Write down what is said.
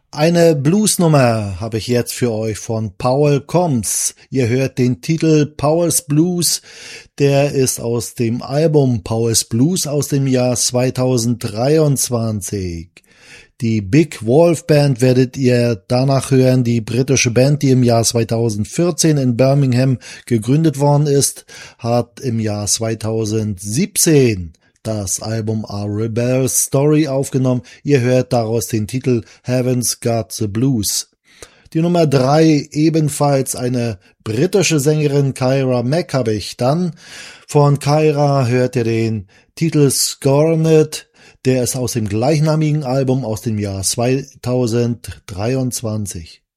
Eine Bluesnummer habe ich jetzt für euch von Powell Combs. Ihr hört den Titel Powell's Blues. Der ist aus dem Album Powell's Blues aus dem Jahr 2023. Die Big Wolf Band werdet ihr danach hören, die britische Band, die im Jahr 2014 in Birmingham gegründet worden ist, hat im Jahr 2017 das Album A Rebel's Story aufgenommen. Ihr hört daraus den Titel Heaven's Got the Blues. Die Nummer 3, ebenfalls eine britische Sängerin, Kyra Mack, habe ich dann. Von Kyra hört ihr den Titel Scorned. Der ist aus dem gleichnamigen Album aus dem Jahr 2023.